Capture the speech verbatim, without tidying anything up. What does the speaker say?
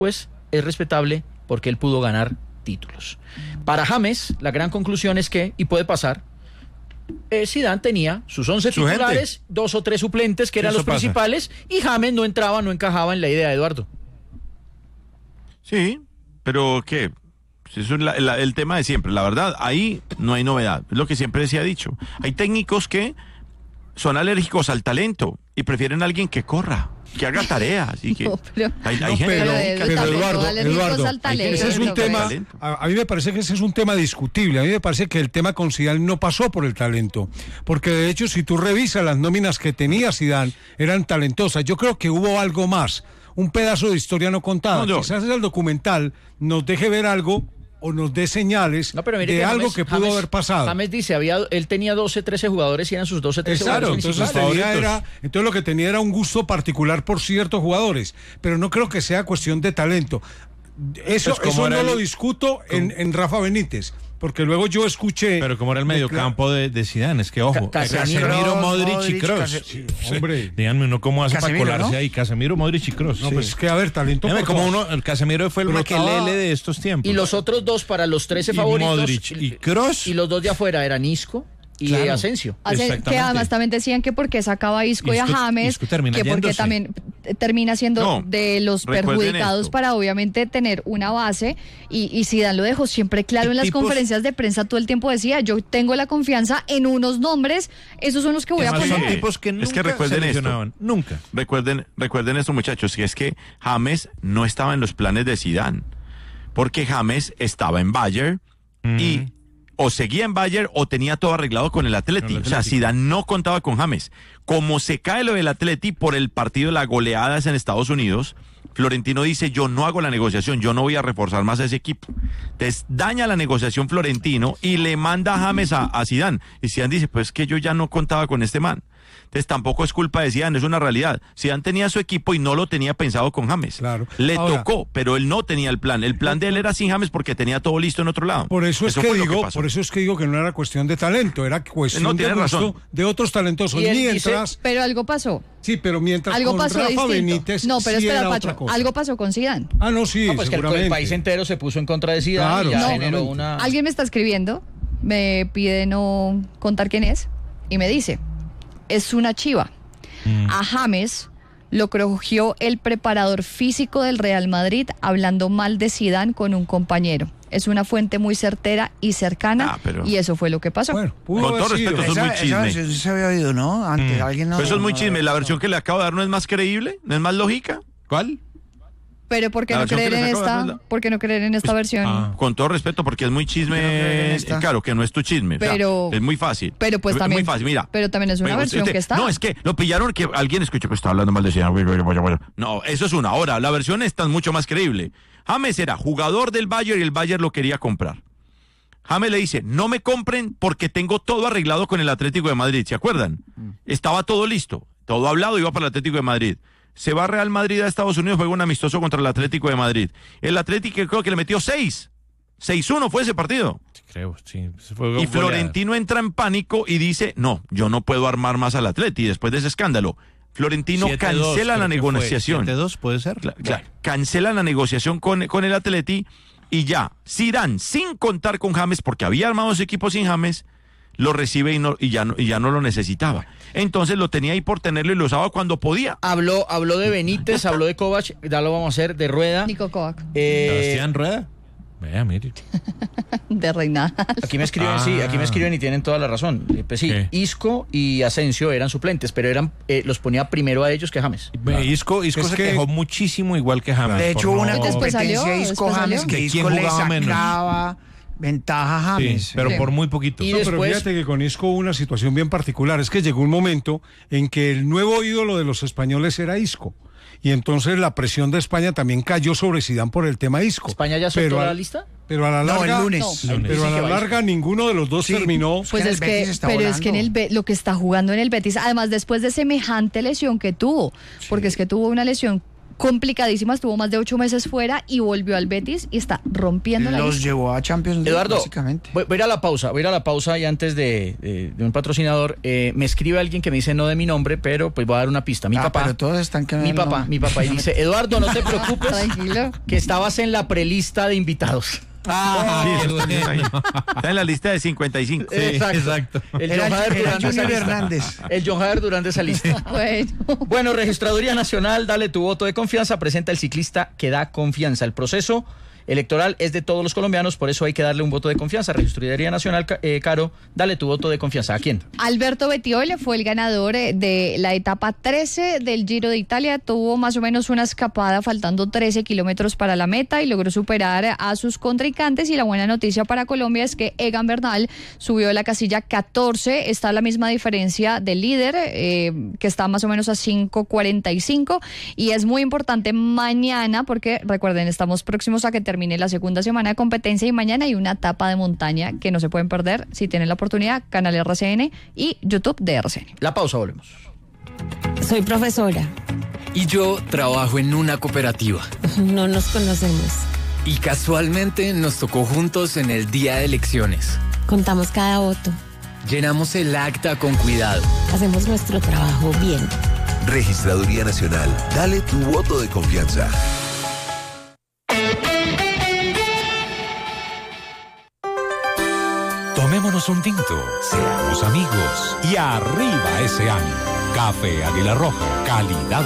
pues es respetable porque él pudo ganar títulos. Para James, la gran conclusión es que, y puede pasar, eh, Zidane tenía sus once Su titulares, gente. dos o tres suplentes que eran Eso los pasa. principales, y James no entraba, no encajaba en la idea de Eduardo. Sí, pero ¿qué? Eso es la- la- el tema de siempre. La verdad, ahí no hay novedad. Es lo que siempre se ha dicho. Hay técnicos que son alérgicos al talento y prefieren a alguien que corra, que haga tareas. Y que... No, pero- hay, hay No, gente pero- que- pero tampoco Eduardo, alérgicos Eduardo, al talento, ese es un pero- tema, talento. a, a mí me parece que ese es un tema discutible. A mí me parece que el tema con Zidane no pasó por el talento, porque de hecho si tú revisas las nóminas que tenía Zidane eran talentosas. Yo creo que hubo algo más, un pedazo de historia no contada. No, no. Quizás el documental nos deje ver algo o nos dé señales No, pero mire de que algo James- que pudo James- haber pasado. James dice, había, él tenía doce, trece jugadores y eran sus doce, trece Exacto, jugadores entonces, principales. tenía era, entonces lo que tenía era un gusto particular por ciertos jugadores, pero no creo que sea cuestión de talento. Eso, Pues, ¿cómo eso era no el- lo discuto en, en Rafa Benítez, porque luego yo escuché... Pero como era el mediocampo de, de Zidane, es que ojo, Ca- Casemiro, Casemiro, Modric, y Modric, Kroos. Case- Sí, hombre. Díganme uno cómo hace Casemiro, para colarse ¿no? ahí, Casemiro, Modric y Kroos. No, Sí. pues es que a ver, talento Dígame por como todos. uno, el Casemiro fue el Pero maquelele estaba- de estos tiempos. Y los otros dos para los trece Y favoritos. Modric y Kroos. Y los dos de afuera eran Isco y Claro. Asensio. Hacen- que Exactamente. además también decían que porque sacaba a Isco y a Isco- James, Isco termina que porque yéndose. también eh, termina siendo No, de los recuerden perjudicados esto. para obviamente tener una base, y, y Zidane lo dejó siempre claro Y en las tipos- conferencias de prensa, todo el tiempo decía, yo tengo la confianza en unos nombres, esos son los que voy a Además, son poner. tipos que Es nunca que recuerden se esto. lesionaban. Nunca. Recuerden, recuerden esto, muchachos, que es que James no estaba en los planes de Zidane, porque James estaba en Bayern y o seguía en Bayern o tenía todo arreglado con el Atleti. Con el O sea, Atlético. Zidane no contaba con James. Como se cae lo del Atleti por el partido de las goleadas en Estados Unidos, Florentino dice, yo no hago la negociación, yo no voy a reforzar más a ese equipo. Entonces daña la negociación Florentino y le manda a James a, a Zidane. Y Zidane dice, pues que yo ya no contaba con este man. Entonces tampoco es culpa de Zidane, es una realidad. Zidane tenía su equipo y no lo tenía pensado con James. Claro. Le Ahora- tocó, pero él no tenía el plan. El plan de él era sin James porque tenía todo listo en otro lado. Por eso es que fue lo digo, pasó. por eso es que digo que no era cuestión de talento, era cuestión No, de tiene gusto razón. de otros talentosos. Y él Mientras, Pero algo pasó, sí, pero mientras algo con pasó Rafa distinto. Benítez No, pero sí espera, era Pacho, otra cosa. algo pasó con Zidane. Ah, no, sí, No, pues que el, seguramente. el país entero se puso en contra de Zidane Claro, y ya no, generó obviamente. una... Alguien me está escribiendo, me pide no contar quién es, y me dice, es una chiva. A James lo cogió el preparador físico del Real Madrid hablando mal de Zidane con un compañero. Es una fuente muy certera y cercana, Ah, pero- y eso fue lo que pasó. Bueno, pudo Con haber todo sido. respeto, eso es muy Esa- chisme. esa- eso se había oído, ¿no? Antes, alguien no... Eso es muy no- chisme. La no- versión que le acabo de dar no es más creíble, no es más lógica. ¿Cuál? Pero ¿por qué La no versión que creer en les acabo de esta? dar- ¿Por qué no creer en esta versión? ah. Con todo respeto, porque es muy Pero no creo que chisme. en esta- Claro, que no es tu chisme. o sea, Pero- es muy fácil. pero pues Es también- muy fácil, mira. pero también es una Bueno, versión que está. No, es que lo pillaron que alguien escuchó que estaba hablando mal de Zidane. No, eso es una. Ahora, la versión esta es mucho más creíble. James era jugador del Bayern y el Bayern lo quería comprar. James le dice, no me compren porque tengo todo arreglado con el Atlético de Madrid, ¿se acuerdan? Estaba todo listo, todo hablado, iba para el Atlético de Madrid. Se va Real Madrid a Estados Unidos, juega un amistoso contra el Atlético de Madrid. El Atlético creo que le metió seis. seis uno fue ese partido. Sí, creo, sí. Se fue Y goleada. Florentino entra en pánico y dice, no, yo no puedo armar más al Atleti después de ese escándalo. Florentino siete dos, cancela la creo que fue. negociación. siete dos puede ser. Cla- cla- cancela la negociación con, con el Atleti y ya, Zidane, sin contar con James, porque había armado su equipo sin James, lo recibe y, no, y, ya, no, y ya no lo necesitaba. Entonces lo tenía ahí por tenerlo y lo usaba cuando podía. Habló, habló de Benítez, habló de Kovac, ya lo vamos a hacer, de Rueda. Nico Kovac, Eh, Sebastián Rueda. Vea, mire. de Reina. aquí me escriben, sí, aquí me escriben y tienen toda la razón. Eh, Pues sí, ¿Qué? Isco y Asensio eran suplentes, pero eran eh, los ponía primero a ellos que a James. Ve, Isco, Isco Es se que- quejó muchísimo igual que James. De por hecho, hubo una no- Después competencia salió, Isco después James salió. que ¿De quién Isco le jugaba menos? sacaba ventaja a Sí, James. pero Sí. por muy poquito. Y No, pero después- fíjate que con Isco hubo una situación bien particular. Es que llegó un momento en que el nuevo ídolo de los españoles era Isco. Y entonces la presión de España también cayó sobre Zidane por el tema Isco. ¿España ya soltó Pero a- la lista? Pero a la No, larga, el lunes. No. Lunes. pero a Sí, la que va larga ninguno de los dos Sí. terminó. Pues que en es el que, Betis está pero es que en el volando. Be- lo que está jugando en el Betis, además después de semejante lesión que tuvo, porque es que tuvo una lesión complicadísima, estuvo más de ocho meses fuera y volvió al Betis y está rompiendo la Los lista. llevó a Champions League, Eduardo, básicamente. voy, voy a ir a la pausa, voy a ir a la pausa y antes de, de, de un patrocinador, eh, me escribe alguien que me dice no de mi nombre, pero pues voy a dar una pista. Mi Ah, papá, pero todos están que no mi el papá, nombre. mi papá, y dice, Eduardo, no te preocupes, Tranquilo. que estabas en la prelista de invitados. Ah, Sí, qué está bueno. ahí. Está en la lista de cincuenta y cinco. Sí, exacto. El Era- John Javier era Durán de esa Junior lista. Hernández. El John Javier Durán de esa lista. Bueno. Bueno, Registraduría Nacional, dale tu voto de confianza, presenta el ciclista que da confianza. El proceso electoral es de todos los colombianos, por eso hay que darle un voto de confianza. Registraduría Nacional, Ca- eh, Caro, dale tu voto de confianza. ¿A quién? Alberto Bettiol fue el ganador eh, de la etapa trece del Giro de Italia. Tuvo más o menos una escapada faltando trece kilómetros para la meta y logró superar a sus contrincantes. Y la buena noticia para Colombia es que Egan Bernal subió de la casilla catorce. Está a la misma diferencia del líder, eh, que está más o menos a cinco cuarenta y cinco. Y es muy importante mañana porque, recuerden, estamos próximos a que termine la segunda semana de competencia y mañana hay una etapa de montaña que no se pueden perder. Si tienen la oportunidad, canal R C N y YouTube de R C N. La pausa, volvemos. Soy profesora. Y yo trabajo en una cooperativa. No nos conocemos. Y casualmente nos tocó juntos en el día de elecciones. Contamos cada voto. Llenamos el acta con cuidado. Hacemos nuestro trabajo bien. Registraduría Nacional. Dale tu voto de confianza. Tomémonos un tinto, seamos amigos y arriba ese año. Café Águila Roja, calidad.